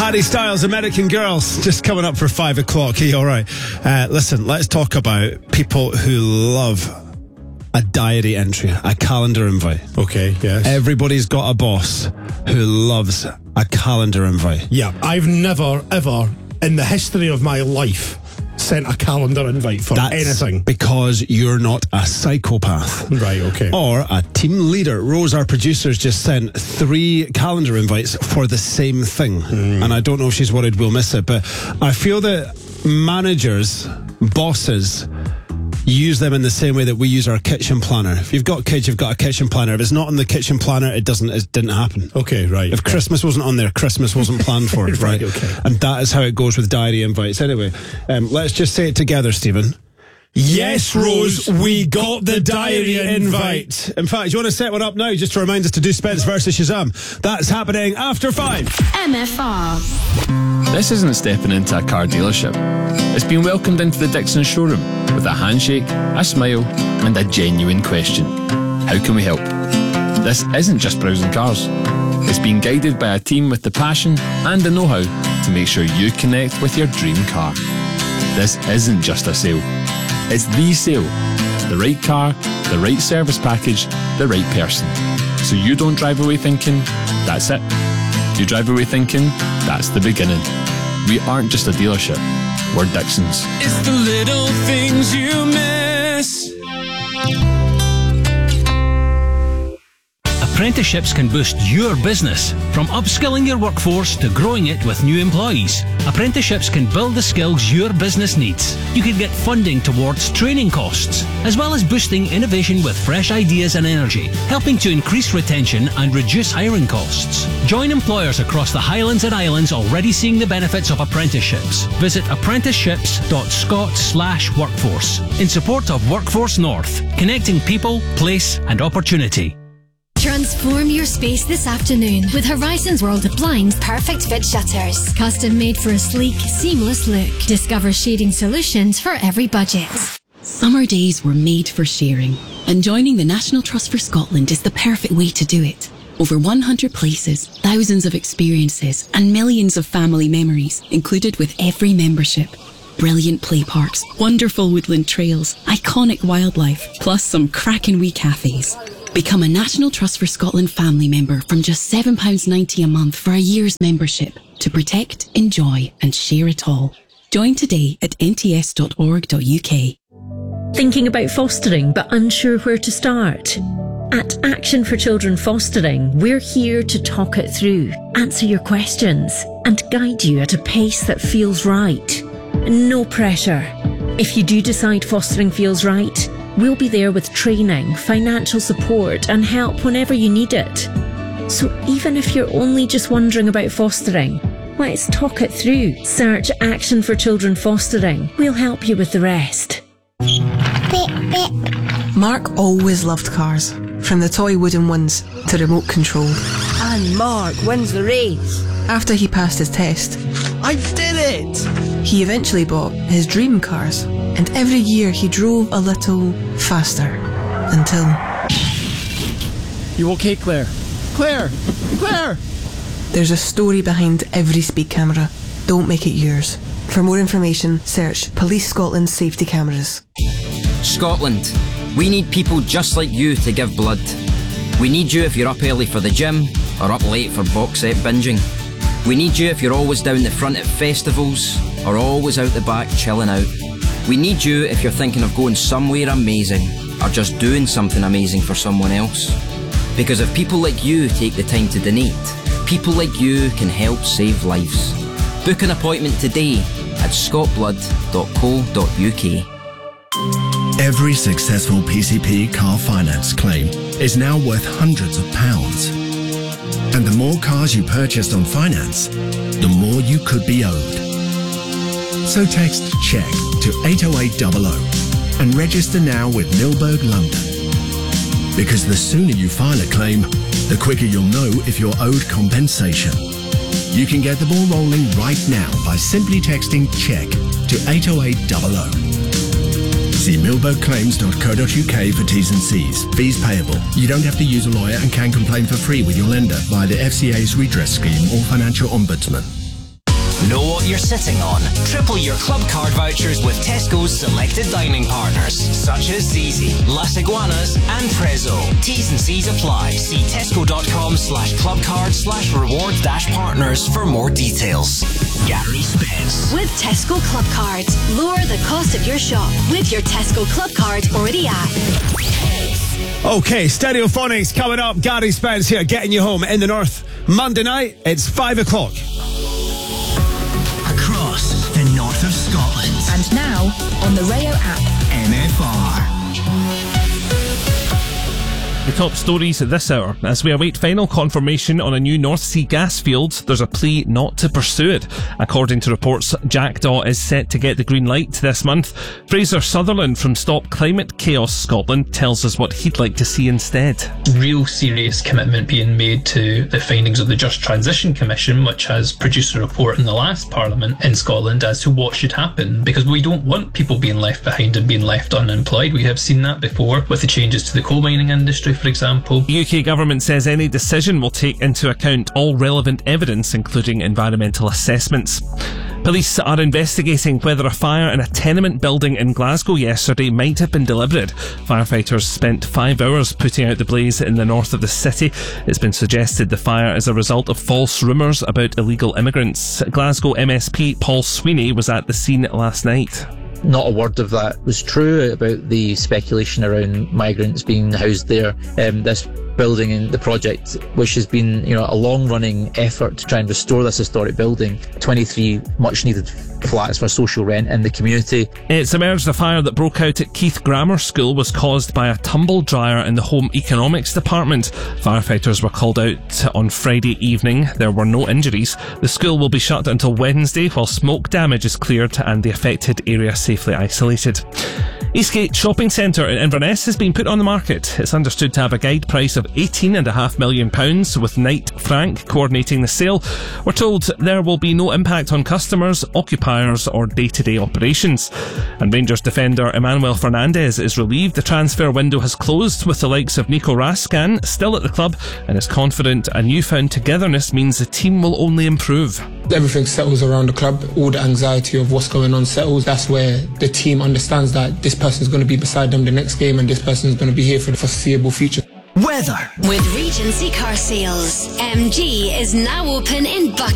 Harry Styles, American Girls, just coming up for 5 o'clock. Are you all right? Listen, let's talk about people who love a diary entry, a calendar invite. Okay, yes. Everybody's got a boss who loves a calendar invite. Yeah, I've never, ever, in the history of my life, sent a calendar invite for anything. Because you're not a psychopath. Right, okay. Or a team leader. Rose, our producer's just sent 3 calendar invites for the same thing. And I don't know if she's worried we'll miss it, but I feel that managers, bosses, use them in the same way that we use our kitchen planner. If you've got kids, you've got a kitchen planner. If it's not on the kitchen planner, it didn't happen. Okay, right. If Christmas wasn't on there, Christmas wasn't planned for it, right? Okay. And that is how it goes with diary invites. Anyway, let's just say it together, Stephen. Yes, Rose, we got the diary invite. In fact, you want to set one up now just to remind us to do Spence versus Shazam? That's happening after 5. MFR. This isn't stepping into a car dealership. It's been welcomed into the Dixon showroom with a handshake, a smile, and a genuine question. How can we help? This isn't just browsing cars. It's being guided by a team with the passion and the know-how to make sure you connect with your dream car. This isn't just a sale. It's the sale. The right car, the right service package, the right person. So you don't drive away thinking, that's it. You drive away thinking, that's the beginning. We aren't just a dealership. We're Dixons. It's the little things you miss. Apprenticeships can boost your business, from upskilling your workforce to growing it with new employees. Apprenticeships can build the skills your business needs. You can get funding towards training costs, as well as boosting innovation with fresh ideas and energy, helping to increase retention and reduce hiring costs. Join employers across the Highlands and Islands already seeing the benefits of apprenticeships. Visit apprenticeships.scot/workforce in support of Workforce North, connecting people, place and opportunity. Transform your space this afternoon with Horizons World of Blinds Perfect Fit Shutters. Custom made for a sleek, seamless look. Discover shading solutions for every budget. Summer days were made for sharing, and joining the National Trust for Scotland is the perfect way to do it. Over 100 places, thousands of experiences, and millions of family memories included with every membership. Brilliant play parks, wonderful woodland trails, iconic wildlife, plus some cracking wee cafes. Become a National Trust for Scotland family member from just £7.90 a month for a year's membership to protect, enjoy and share it all. Join today at nts.org.uk. Thinking about fostering but unsure where to start? At Action for Children Fostering, we're here to talk it through, answer your questions and guide you at a pace that feels right. No pressure. If you do decide fostering feels right, we'll be there with training, financial support and help whenever you need it. So even if you're only just wondering about fostering, let's talk it through. Search Action for Children Fostering. We'll help you with the rest. Mark always loved cars, from the toy wooden ones to remote control. And Mark wins the race. After he passed his test, I did it! He eventually bought his dream cars, and every year he drove a little faster until... You okay, Claire? Claire! Claire! There's a story behind every speed camera. Don't make it yours. For more information, search Police Scotland Safety Cameras. Scotland, we need people just like you to give blood. We need you if you're up early for the gym or up late for box set binging. We need you if you're always down the front at festivals or always out the back chilling out. We need you if you're thinking of going somewhere amazing or just doing something amazing for someone else. Because if people like you take the time to donate, people like you can help save lives. Book an appointment today at scotblood.co.uk. Every successful PCP car finance claim is now worth hundreds of pounds. And the more cars you purchased on finance, the more you could be owed. So text CHECK to 80800 and register now with Milberg London. Because the sooner you file a claim, the quicker you'll know if you're owed compensation. You can get the ball rolling right now by simply texting CHECK to 80800. See milbergclaims.co.uk for T's and C's. Fees payable. You don't have to use a lawyer and can complain for free with your lender via the FCA's redress scheme or financial ombudsman. Know what you're sitting on? Triple your club card vouchers with Tesco's selected dining partners, such as Zizi, Las Iguanas and Prezzo. T's and C's apply. See tesco.com/clubcard/reward-partners for more details. Gary Spence. With Tesco Club Cards, lower the cost of your shop with your Tesco Club Card or the app. Okay, Stereophonics coming up. Gary Spence here, getting you home in the north. Monday night, it's 5 o'clock. Across the north of Scotland. And now, on the Rayo app. MFR. The top stories this hour. As we await final confirmation on a new North Sea gas field, there's a plea not to pursue it. According to reports, Jackdaw is set to get the green light this month. Fraser Sutherland from Stop Climate Chaos Scotland tells us what he'd like to see instead. Real serious commitment being made to the findings of the Just Transition Commission, which has produced a report in the last Parliament in Scotland as to what should happen, because we don't want people being left behind and being left unemployed. We have seen that before with the changes to the coal mining industry, for example. The UK government says any decision will take into account all relevant evidence, including environmental assessments. Police are investigating whether a fire in a tenement building in Glasgow yesterday might have been deliberate. Firefighters spent 5 hours putting out the blaze in the north of the city. It's been suggested the fire is a result of false rumours about illegal immigrants. Glasgow MSP Paul Sweeney was at the scene last night. Not a word of that was true about the speculation around migrants being housed there. This building and the project, which has been, a long-running effort to try and restore this historic building, 23 much-needed flats for social rent in the community. It's emerged the fire that broke out at Keith Grammar School was caused by a tumble dryer in the Home Economics Department. Firefighters were called out on Friday evening. There were no injuries. The school will be shut until Wednesday while smoke damage is cleared and the affected area safely isolated. Eastgate Shopping Centre in Inverness has been put on the market. It's understood to have a guide price of £18.5 million, with Knight Frank coordinating the sale. We're told there will be no impact on customers, occupiers or day-to-day operations. And Rangers defender Emmanuel Fernandez is relieved the transfer window has closed, with the likes of Nico Raskan still at the club, and is confident a newfound togetherness means the team will only improve. Everything settles around the club. All the anxiety of what's going on settles. That's where the team understands that this person's going to be beside them the next game and this person's going to be here for the foreseeable future. Weather. With Regency Car Sales, MG is now open in Buckingham.